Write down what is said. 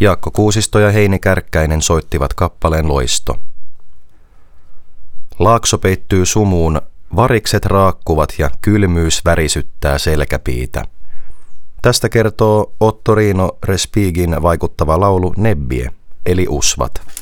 Jaakko Kuusisto ja Heini Kärkkäinen soittivat kappaleen Loisto. Laakso peittyy sumuun, varikset raakkuvat ja kylmyys värisyttää selkäpiitä. Tästä kertoo Otto Riino Respighin vaikuttava laulu Nebbie, eli Usvat.